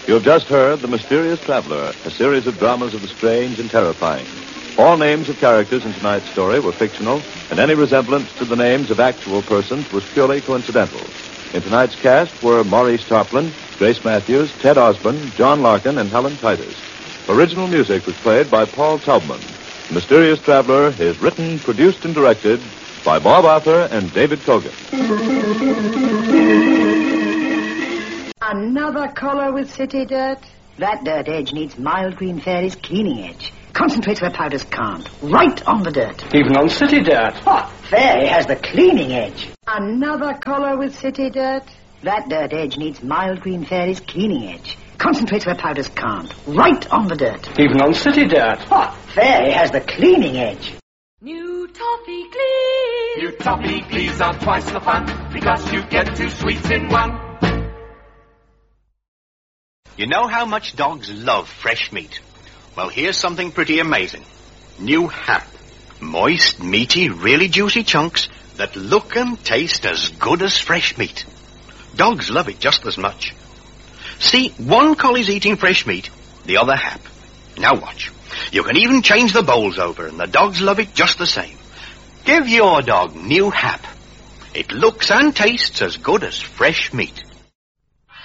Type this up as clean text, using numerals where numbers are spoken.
You have just heard The Mysterious Traveler, a series of dramas of the strange and terrifying. All names of characters in tonight's story were fictional, and any resemblance to the names of actual persons was purely coincidental. In tonight's cast were Maurice Tarplin, Grace Matthews, Ted Osborne, John Larkin, and Helen Titus. Original music was played by Paul Taubman. The Mysterious Traveler is written, produced, and directed by Bob Arthur and David Kogan. Another collar with city dirt? That dirt edge needs Mild Green Fairy's cleaning edge. Concentrates where powders can't. Right on the dirt. Even on city dirt. Oh, Fairy has the cleaning edge. Another collar with city dirt? That dirt edge needs Mild Green Fairy's cleaning edge. Concentrates where powders can't. Right on the dirt. Even on city dirt. Oh, Fairy has the cleaning edge. New Toffee Glees. New Toffee Glees are twice the fun because you get 2 sweets in one. You know how much dogs love fresh meat? Well, here's something pretty amazing. New Hap. Moist, meaty, really juicy chunks that look and taste as good as fresh meat. Dogs love it just as much. See, one collie's eating fresh meat, the other Hap. Now watch. You can even change the bowls over, and the dogs love it just the same. Give your dog New Hap. It looks and tastes as good as fresh meat.